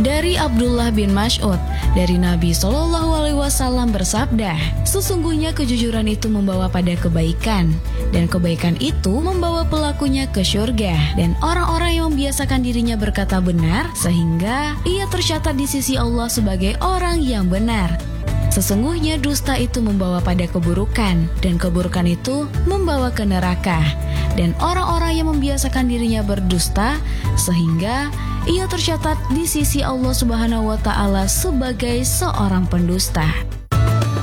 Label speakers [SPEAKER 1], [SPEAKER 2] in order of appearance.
[SPEAKER 1] Dari Abdullah bin Mas'ud, dari Nabi Shallallahu Alaihi Wasallam bersabda, sesungguhnya kejujuran itu membawa pada kebaikan, dan kebaikan itu membawa pelakunya ke surga, dan orang-orang yang membiasakan dirinya berkata benar, sehingga ia tercatat di sisi Allah sebagai orang yang benar. Sesungguhnya dusta itu membawa pada keburukan, dan keburukan itu membawa ke neraka. Dan orang-orang yang membiasakan dirinya berdusta, sehingga ia tercatat di sisi Allah Subhanahu wa Ta'ala sebagai seorang pendusta.